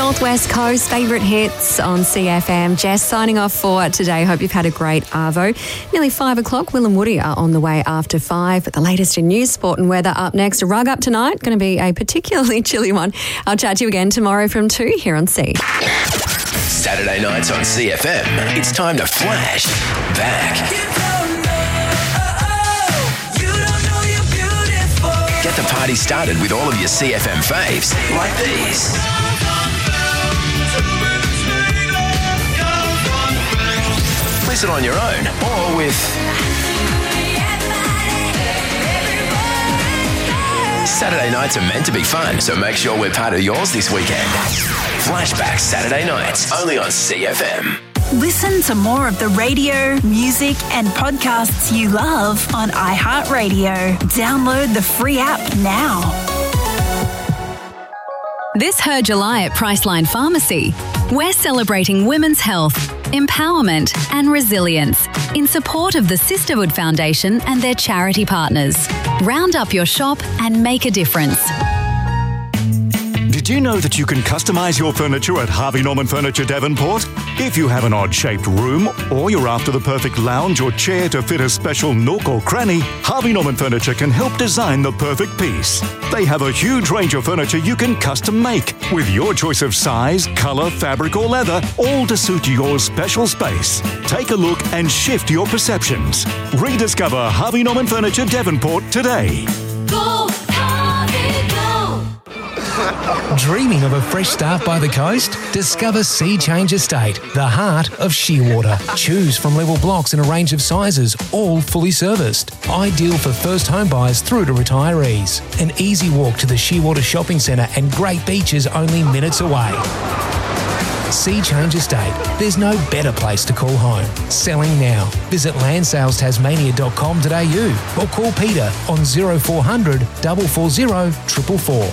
Northwest Coast, favourite hits on CFM. Jess signing off for today. Hope you've had a great arvo. Nearly 5 o'clock. Will and Woody are on the way after 5. The latest in news, sport and weather up next. A rug up tonight. Going to be a particularly chilly one. I'll chat to you again tomorrow from 2 here on C. Saturday nights on CFM. It's time to flash back. Get the party started with all of your CFM faves, like these. Listen on your own or with Saturday nights are meant to be fun, so make sure we're part of yours this weekend. Flashback Saturday nights, only on CFM. Listen to more of the radio, music and podcasts you love on iHeartRadio. Download the free app now. This Her July at Priceline Pharmacy. We're celebrating women's health, empowerment and resilience in support of the Sisterhood Foundation and their charity partners. Round up your shop and make a difference. Did you know that you can customise your furniture at Harvey Norman Furniture Devonport? If you have an odd-shaped room or you're after the perfect lounge or chair to fit a special nook or cranny, Harvey Norman Furniture can help design the perfect piece. They have a huge range of furniture you can custom make with your choice of size, colour, fabric or leather, all to suit your special space. Take a look and shift your perceptions. Rediscover Harvey Norman Furniture Devonport today. Go, Harvey, go! Dreaming of a fresh start by the coast? Discover Sea Change Estate, the heart of Shearwater. Choose from level blocks in a range of sizes, all fully serviced. Ideal for first home buyers through to retirees. An easy walk to the Shearwater Shopping Centre and great beaches only minutes away. Sea Change Estate. There's no better place to call home. Selling now. Visit landsaletasmania.com.au or call Peter on 0400 440 444.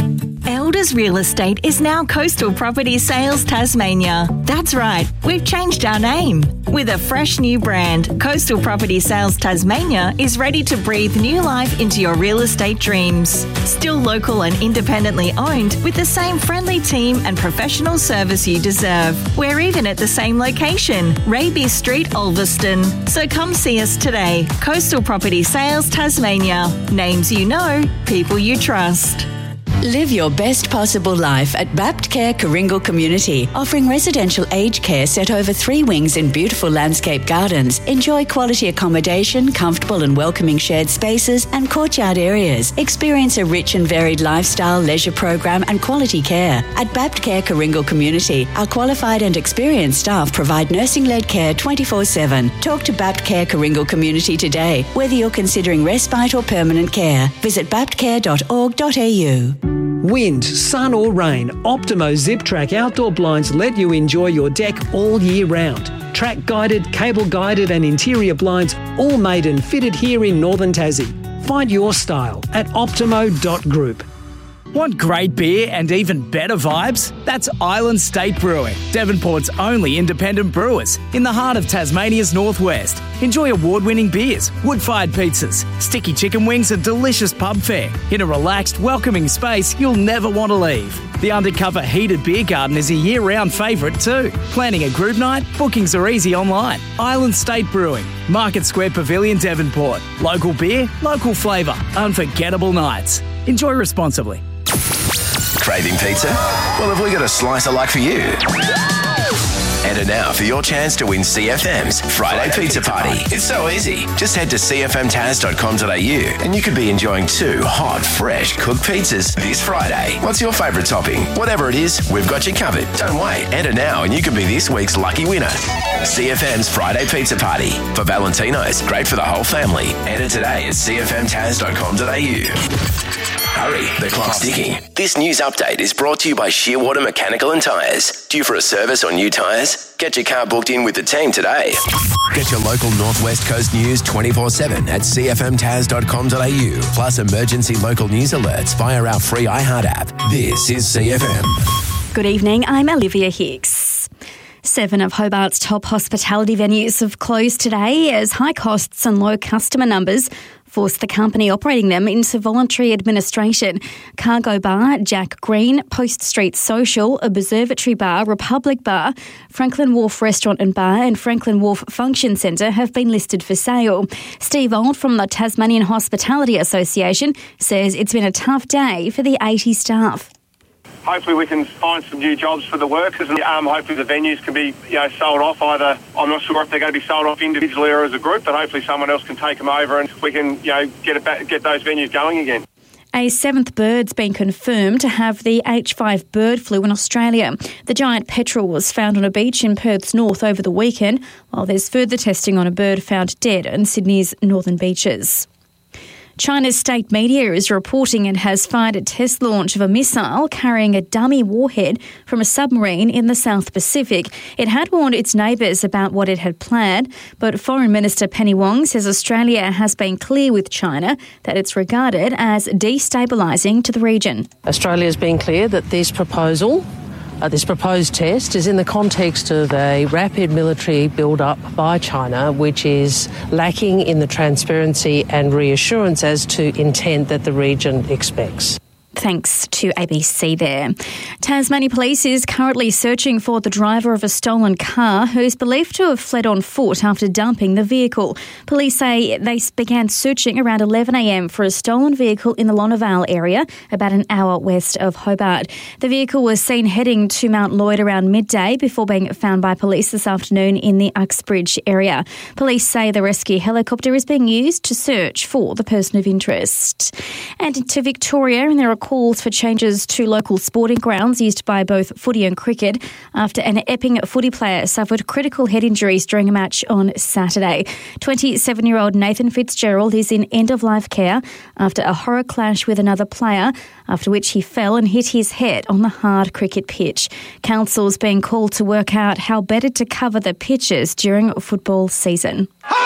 Elders Real Estate is now Coastal Property Sales Tasmania. That's right, we've changed our name. With a fresh new brand, Coastal Property Sales Tasmania is ready to breathe new life into your real estate dreams. Still local and independently owned with the same friendly team and professional service you deserve. We're even at the same location, Raby Street, Ulverston. So come see us today. Coastal Property Sales Tasmania. Names you know, people you trust. Live your best possible life at Bapt Care Coringal Community, offering residential aged care set over 3 wings in beautiful landscape gardens. Enjoy quality accommodation, comfortable and welcoming shared spaces and courtyard areas. Experience a rich and varied lifestyle, leisure program and quality care. At Bapt Care Coringal Community, our qualified and experienced staff provide nursing-led care 24/7. Talk to Bapt Care Coringal Community today. Whether you're considering respite or permanent care, visit baptcare.org.au. Wind, sun or rain, Optimo Zip Track outdoor blinds let you enjoy your deck all year round. Track guided, cable guided and interior blinds all made and fitted here in Northern Tassie. Find your style at optimo.group. Want great beer and even better vibes? That's Island State Brewing, Devonport's only independent brewers in the heart of Tasmania's northwest. Enjoy award-winning beers, wood-fired pizzas, sticky chicken wings and delicious pub fare in a relaxed, welcoming space you'll never want to leave. The undercover heated beer garden is a year-round favourite too. Planning a group night? Bookings are easy online. Island State Brewing, Market Square Pavilion, Devonport. Local beer, local flavour, unforgettable nights. Enjoy responsibly. Craving pizza? Well, have we got a slice of luck for you? Enter now for your chance to win CFM's Friday Pizza Party. It's so easy. Just head to cfmtaz.com.au and you could be enjoying 2 hot, fresh cooked pizzas this Friday. What's your favourite topping? Whatever it is, we've got you covered. Don't wait. Enter now and you could be this week's lucky winner. CFM's Friday Pizza Party. For Valentino's, great for the whole family. Enter today at cfmtaz.com.au. Hurry, the clock's ticking. This news update is brought to you by Shearwater Mechanical and Tyres. Due for a service or new tyres? Get your car booked in with the team today. Get your local Northwest Coast news 24/7 at cfmtaz.com.au. Plus emergency local news alerts via our free iHeart app. This is CFM. Good evening, I'm Olivia Hicks. 7 of Hobart's top hospitality venues have closed today as high costs and low customer numbers forced the company operating them into voluntary administration. Cargo Bar, Jack Green, Post Street Social, Observatory Bar, Republic Bar, Franklin Wharf Restaurant and Bar and Franklin Wharf Function Centre have been listed for sale. Steve Old from the Tasmanian Hospitality Association says it's been a tough day for the 80 staff. Hopefully we can find some new jobs for the workers and hopefully the venues can be sold off either. I'm not sure if they're going to be sold off individually or as a group, but hopefully someone else can take them over and we can get those venues going again. A seventh bird's been confirmed to have the H5 bird flu in Australia. The giant petrel was found on a beach in Perth's north over the weekend, while there's further testing on a bird found dead on Sydney's northern beaches. China's state media is reporting it has fired a test launch of a missile carrying a dummy warhead from a submarine in the South Pacific. It had warned its neighbours about what it had planned, but Foreign Minister Penny Wong says Australia has been clear with China that it's regarded as destabilising to the region. Australia has been clear that this proposed test is in the context of a rapid military build-up by China, which is lacking in the transparency and reassurance as to intent that the region expects. Thanks to ABC there. Tasmania Police is currently searching for the driver of a stolen car who is believed to have fled on foot after dumping the vehicle. Police say they began searching around 11 a.m. for a stolen vehicle in the Lonavale area, about an hour west of Hobart. The vehicle was seen heading to Mount Lloyd around midday before being found by police this afternoon in the Uxbridge area. Police say the rescue helicopter is being used to search for the person of interest. And to Victoria, and there are calls for changes to local sporting grounds used by both footy and cricket after an Epping footy player suffered critical head injuries during a match on Saturday. 27-year-old Nathan Fitzgerald is in end-of-life care after a horror clash with another player, after which he fell and hit his head on the hard cricket pitch. Council's being called to work out how better to cover the pitches during football season.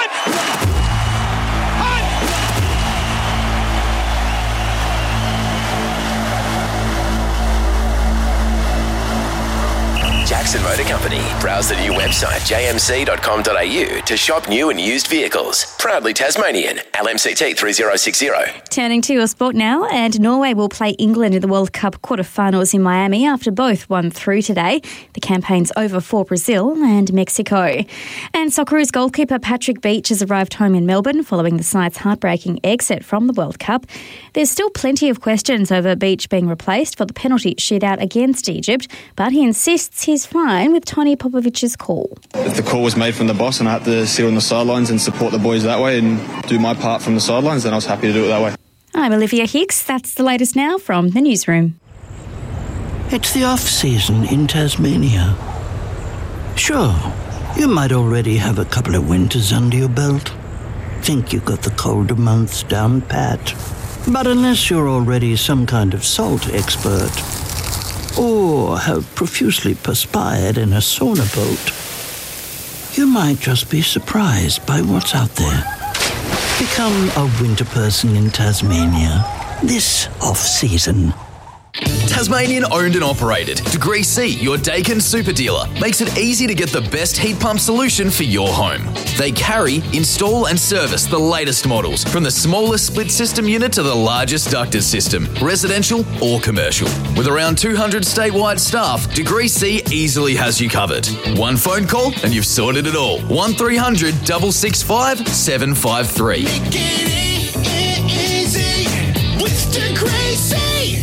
Jackson Motor Company. Browse the new website jmc.com.au to shop new and used vehicles. Proudly Tasmanian. LMCT 3060. Turning to your sport now, and Norway will play England in the World Cup quarterfinals in Miami after both won through today. The campaign's over for Brazil and Mexico. And Socceroos goalkeeper Patrick Beach has arrived home in Melbourne following the side's heartbreaking exit from the World Cup. There's still plenty of questions over Beach being replaced for the penalty shootout against Egypt, but he insists he's fine with Tony Popovic's call. If the call was made from the boss and I had to sit on the sidelines and support the boys that way and do my part from the sidelines, then I was happy to do it that way. I'm Olivia Hicks. That's the latest now from the newsroom. It's the off-season in Tasmania. Sure, you might already have a couple of winters under your belt. Think you've got the colder months down pat. But unless you're already some kind of salt expert, or have profusely perspired in a sauna boat, you might just be surprised by what's out there. Become a winter person in Tasmania this off-season. Tasmanian owned and operated. Degree C, your Daikin super dealer, makes it easy to get the best heat pump solution for your home. They carry, install and service the latest models, from the smallest split system unit to the largest ducted system, residential or commercial. With around 200 statewide staff, Degree C easily has you covered. One phone call and you've sorted it all. 1300 665 753. Make it easy with Degree C.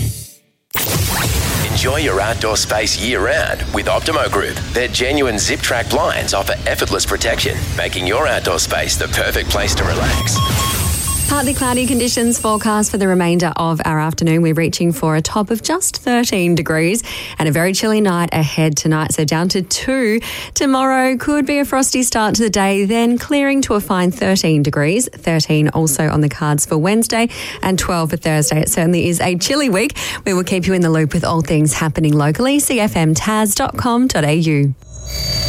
Enjoy your outdoor space year-round with Optimo Group. Their genuine zip-track blinds offer effortless protection, making your outdoor space the perfect place to relax. Partly cloudy conditions forecast for the remainder of our afternoon. We're reaching for a top of just 13 degrees and a very chilly night ahead tonight, so down to 2. Tomorrow could be a frosty start to the day, then clearing to a fine 13 degrees. 13 also on the cards for Wednesday and 12 for Thursday. It certainly is a chilly week. We will keep you in the loop with all things happening locally. cfmtas.com.au.